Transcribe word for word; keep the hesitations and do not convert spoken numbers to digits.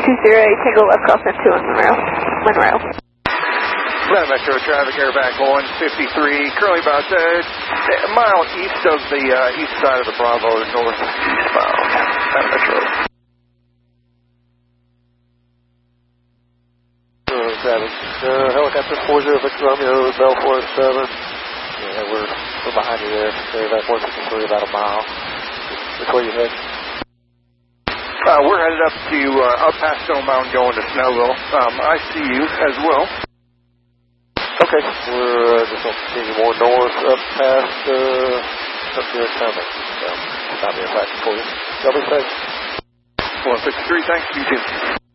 two zero eight, Tango left crossing two on Monroe. Monroe. Atlanta Metro traffic, airback one fifty-three, currently about uh, a mile east of the uh, east side of the Bravo, northeastbound. Atlanta Metro. Uh, seven. Uh, helicopter four zero Victor Romeo, Bell four oh seven. Yeah, we're, we're behind you there. Airback one fifty-three, about a mile. Which way you head? Uh, we're headed up to uh, up past Stone Mountain, going to Snellville. Um, I see you as well. Okay, we're uh, just going to continue more north up past uh, up near Summit. So, not be a factor for you. Y'all be safe. one fifty-three, thanks. You too.